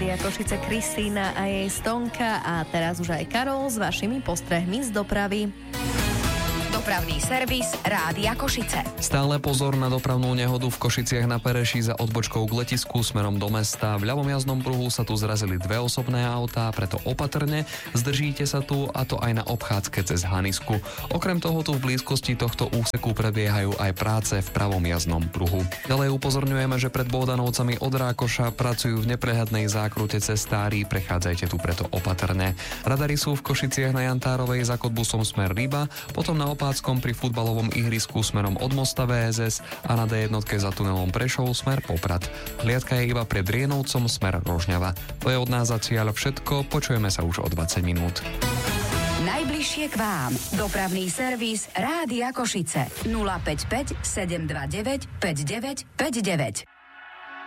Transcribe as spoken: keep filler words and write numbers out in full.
Rádia Košice Kristýna a jej Stonka a teraz už aj Karol s vašimi postrehmi z dopravy. Dopravný servis Rádia Košice. Stále pozor na dopravnú nehodu v Košiciach na Pereši za odbočkou k letisku smerom do mesta. V ľavom jazdnom pruhu sa tu zrazili dve osobné autá, preto opatrne zdržíte sa tu, a to aj na obchádzke cez Hanisku. Okrem toho tu v blízkosti tohto úseku prebiehajú aj práce v pravom jazdnom pruhu. Ďalej upozorňujeme, že pred Bohdanovcami od Rákoša pracujú v neprehľadnej zákrute cestári, prechádzajte tu preto opatrne. Radary sú v Košiciach na Jantárovej za Kodbusom smer Ryba, potom na Opáckom pri futbalovom ihrisku smerom od mosta vé es es a na dé jedna za tunelom Prešov smer Poprad. Hliadka je iba pred Rienovcom smer Rožňava. To je od nás zatiaľ všetko, počujeme sa už o dvadsať minút. Najbližšie k vám. Dopravný servis Rádia Košice. nula päť päť sedem dva deväť päť deväť päť deväť.